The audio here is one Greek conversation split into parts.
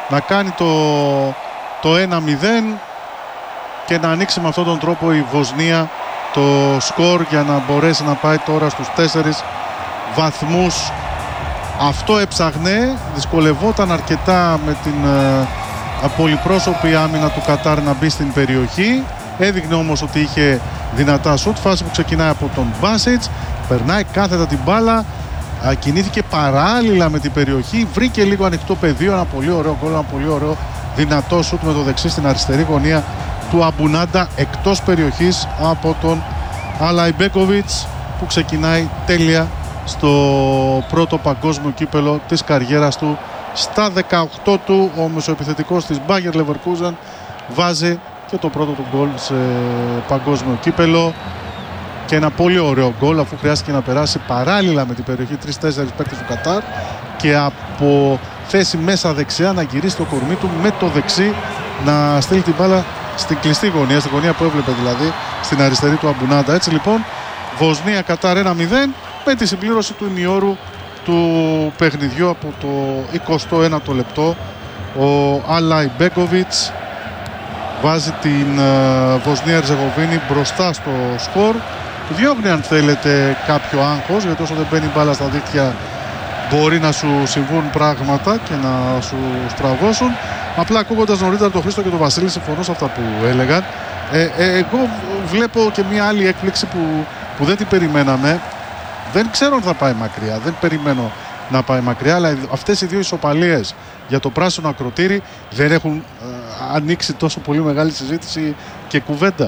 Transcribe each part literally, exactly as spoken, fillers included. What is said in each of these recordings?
να κάνει το, το ένα μηδέν και να ανοίξει με αυτόν τον τρόπο η Βοσνία το σκορ για να μπορέσει να πάει τώρα στους τέσσερις βαθμούς. Αυτό έψαχνε, δυσκολευόταν αρκετά με την ε, πολυπρόσωπη άμυνα του Κατάρ να μπει στην περιοχή. Έδειχνε όμως ότι είχε δυνατά σουτ. Φάση που ξεκινάει από τον Μπάσιτς, περνάει κάθετα την μπάλα, α, κινήθηκε παράλληλα με την περιοχή, βρήκε λίγο ανοιχτό πεδίο, ένα πολύ ωραίο γκολ, ένα πολύ ωραίο δυνατό σουτ με το δεξί στην αριστερή γωνία του Αμπουνάντα, εκτός περιοχής από τον Αλαϊμπέκοβιτς, που ξεκινάει τέλεια στο πρώτο παγκόσμιο κύπελο της καριέρας του. Στα δεκαοκτώ του ο μεσοεπιθετικός της Bayer Leverkusen βάζει και το πρώτο του γκολ σε παγκόσμιο κύπελο, και ένα πολύ ωραίο γκολ αφού χρειάστηκε να περάσει παράλληλα με την περιοχή τρεις τέσσερις παίκτες του Κατάρ και από θέση μέσα δεξιά να γυρίσει το κορμί του με το δεξί να στείλει την μπάλα στην κλειστή γωνία, στην γωνία που έβλεπε δηλαδή, στην αριστερή του Αμπουνάντα. Έτσι λοιπόν Βοσνία Κατάρ ένα μηδέν με τη συμπλήρωση του ημιώρου του παιχνιδιού από το εικοστό ένατο λεπτό. Ο Αλαϊμπέκοβιτς βάζει την uh, Βοσνία Ερζεγοβίνη μπροστά στο σκορ. Διώχνει αν θέλετε κάποιο άγχος, γιατί όσο δεν μπαίνει μπάλα στα δίκτυα μπορεί να σου συμβούν πράγματα και να σου στραβώσουν. Απλά ακούγοντας νωρίτερα τον Χρήστο και τον Βασίλη, συμφωνώ σε αυτά που έλεγαν. Ε, ε, εγώ βλέπω και μια άλλη έκπληξη που, που δεν την περιμέναμε. Δεν ξέρω αν θα πάει μακριά, δεν περιμένω να πάει μακριά, αλλά αυτές οι δύο ισοπαλίες για το πράσινο ακροτήρι δεν έχουν ε, ανοίξει τόσο πολύ μεγάλη συζήτηση και κουβέντα.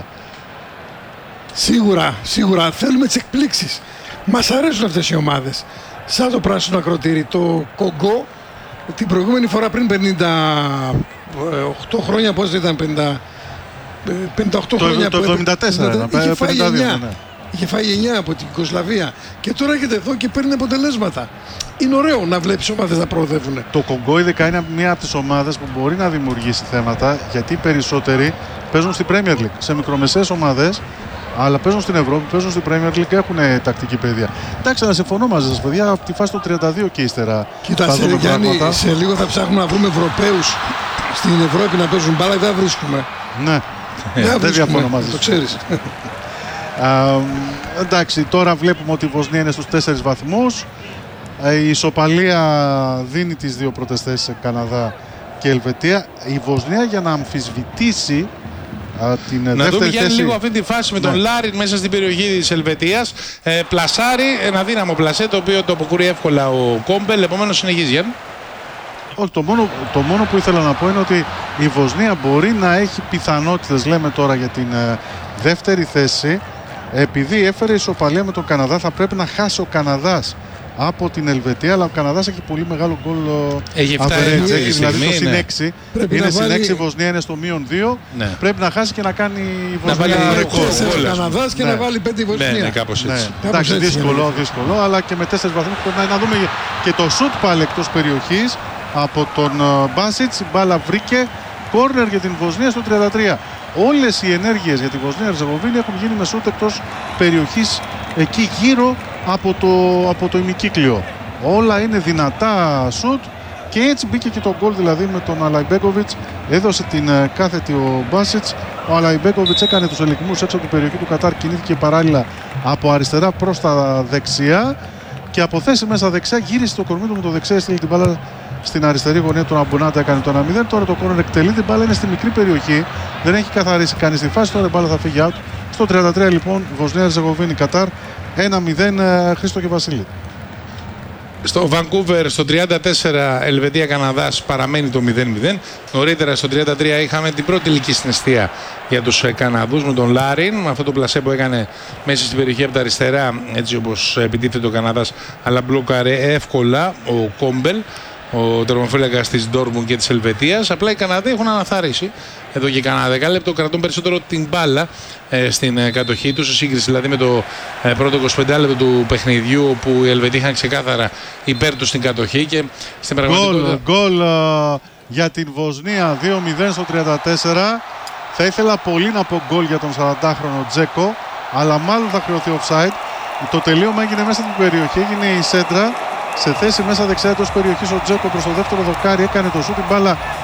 Σίγουρα, σίγουρα θέλουμε τις εκπλήξεις. Μας αρέσουν αυτές οι ομάδες. Σαν το πράσινο ακροτήρι, το Κογκό, την προηγούμενη φορά πριν πενήντα οκτώ χρόνια, πώς ήταν, πενήντα, πενήντα οκτώ το, χρόνια. Το εβδομήντα τέσσερα, είχε, πενήντα δύο, φάει εννιά, ναι. είχε φάει εννιά από την Ιουγκοσλαβία και τώρα έρχεται εδώ και παίρνει αποτελέσματα. Είναι ωραίο να βλέπεις ομάδες να προοδεύουν. Το Κογκό ειδικά είναι μια από τις ομάδες που μπορεί να δημιουργήσει θέματα, γιατί οι περισσότεροι παίζουν στην Premier League, σε μικρομεσαίες ομάδες, αλλά παίζουν στην Ευρώπη, παίζουν στην Premier League, έχουν τακτική παιδεία. Εντάξει, να συμφωνώ μαζί σας, παιδιά, από τη φάση του τριάντα δύο και ύστερα. Κοίτα, σε, Γιάννη, σε λίγο θα ψάχνουμε να βρούμε Ευρωπαίους στην Ευρώπη να παίζουν μπάλα, δεν βρίσκουμε. Ναι, δεν, δεν διαφωνώ μαζί σας. Το ξέρεις. Α, εντάξει, τώρα βλέπουμε ότι η Βοσνία είναι στους τέσσερις βαθμούς. Η ισοπαλία δίνει τις δύο πρώτες θέσεις σε Καναδά και Ελβετία. Η Βοσνία για να αμφισβητήσει α, την να δεύτερη δούμε Γιάννη θέση... λίγο αυτή τη φάση με ναι. τον Λάριν μέσα στην περιοχή της Ελβετίας. Ε, πλασάρει ένα δύναμο πλασέ, το οποίο το αποκρούει εύκολα ο Κόμπελ. Επομένως συνεχίζει, Γιάννη. Όχι, το μόνο, το μόνο που ήθελα να πω είναι ότι η Βοσνία μπορεί να έχει πιθανότητες, λέμε τώρα, για την ε, δεύτερη θέση. Επειδή έφερε ισοπαλία με τον Καναδά, θα πρέπει να χάσει ο Καναδάς από την Ελβετία, αλλά ο Καναδάς έχει πολύ μεγάλο γκολ average, έχει δηλαδή το συν έξι. Είναι συν έξι, η Βοσνία είναι στο μείον δύο. Ναι. Πρέπει να χάσει και να κάνει η Βοσνία ρεκόρ. Ο Καναδάς και ναι. να βάλει πέντε η Βοσνία. Ναι, ναι, κάπως έτσι. Ναι. Εντάξει, έτσι, δύσκολο, ναι. δύσκολο, αλλά και με τέσσερις βαθμούς πρέπει να δούμε και το σουτ πάλι εκτός περιοχής από τον Μπάσιτς. Η μπάλα βρήκε κόρνερ για την Βοσνία στο τριάντα τρία. Όλες οι ενέργειες για τη Βοσνία Ερζεγοβίνη έχουν γίνει με σουτ εκτός περιοχής εκεί γύρω από το, από το ημικύκλιο. Όλα είναι δυνατά σουτ και έτσι μπήκε και το γκολ, δηλαδή με τον Αλαϊμπέκοβιτς. Έδωσε την κάθετη ο Μπάσιτς. Ο Αλαϊμπέκοβιτς έκανε τους ελιγμούς έξω από την περιοχή του Κατάρ, κινήθηκε παράλληλα από αριστερά προς τα δεξιά και από θέση μέσα δεξιά γύρισε το κορμί του με το δεξιά, έστειλε την μπάλα στην αριστερή γωνία του Αμπουνάντα, έκανε το ένα μηδέν. Τώρα το κόρνερ εκτελεί, την μπάλα είναι στη μικρή περιοχή, δεν έχει καθαρίσει κανείς τη φάση, τώρα η μπάλα θα φύγει out. Στο τριάντα τρία λοιπόν Βοσνία Ερζεγοβίνη Κατάρ ένα μηδέν. Χρήστο και Βασίλη. Στο Βανκούβερ στο τριάντα τέσσερα Ελβετία-Καναδάς παραμένει το μηδέν μηδέν. Νωρίτερα στο τριάντα τρία είχαμε την πρώτη τελική στην εστία για τους Καναδούς με τον Λάριν, με αυτό το πλασέ που έκανε μέσα στην περιοχή από τα αριστερά, έτσι όπως επιτίθεται ο Καναδάς, αλλά μπλοκαρέ εύκολα ο Κόμπελ, ο τερματοφύλακας της Ντόρτμουντ και της Ελβετίας. Απλά οι Καναδοί έχουν αναθαρρήσει εδώ και κανένα δεκάλεπτο, κρατούν περισσότερο την μπάλα ε, στην ε, κατοχή τους, σε σύγκριση δηλαδή με το ε, πρώτο είκοσι πέντε λεπτό του παιχνιδιού, όπου οι Ελβετοί είχαν ξεκάθαρα υπέρ τους στην κατοχή και στην πραγματικότητα. Γκολ uh, για την Βοσνία, δύο μηδέν στο τριάντα τέσσερα. Θα ήθελα πολύ να πω γκολ για τον σαραντάχρονο Τζέκο, αλλά μάλλον θα χρεωθεί offside. Το τελείωμα έγινε μέσα στην περιοχή, έγινε η σέντρα. Σε θέση μέσα δεξιά εντός περιοχής ο Τζέκο προς το δεύτερο δοκάρι έκανε το σούτ, την μπάλα